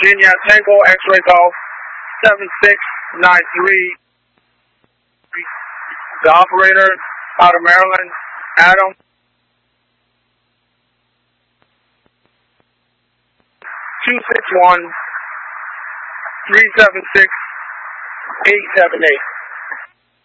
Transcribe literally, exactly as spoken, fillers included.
Virginia, Tango X-Ray Golf, seven six nine three. The operator out of Maryland, Adam. two six one, three seven six, eight seven eight.